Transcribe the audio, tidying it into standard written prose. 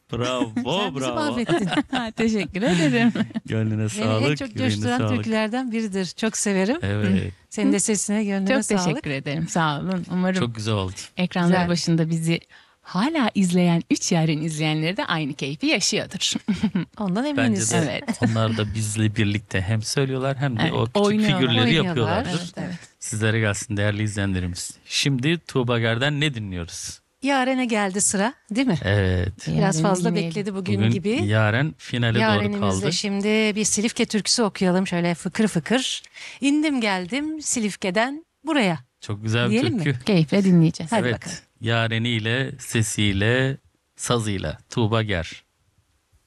Bravo, Sen bizi bravo. mahvettin. Teşekkür ederim. Gönlüne Beni en sağlık, çok yüreğine coşturan sağlık. türkülerden biridir. Çok severim. Evet, Senin de sesine, gönlüne Çok sağlık. teşekkür ederim. Sağ olun. Umarım çok güzel oldu. ekranları Güzel. başında bizi hala izleyen 3 Yaren izleyenleri de aynı keyfi yaşıyordur. Ondan Bence eminiz. de Evet. onlar da bizle birlikte hem söylüyorlar hem de Evet, o küçük oynuyorlar. figürleri Oynuyorlar. yapıyorlardır. Evet, evet. Sizlere gelsin değerli izleyenlerimiz. Şimdi Tuğba Ger'den ne dinliyoruz? Yaren'e geldi sıra, değil mi? Evet. Biraz Yaren'i fazla dinleyelim. bekledi bugün Bugün gibi. Yaren finale doğru Yaren'imizle kaldı. şimdi bir Silifke türküsü okuyalım şöyle fıkır fıkır. İndim geldim Silifke'den buraya. Çok güzel bir Diyelim mi? türkü. Keyifle dinleyeceğiz. Hadi Evet. bakalım. Yareniyle, sesiyle, sazıyla Tuğba Ger.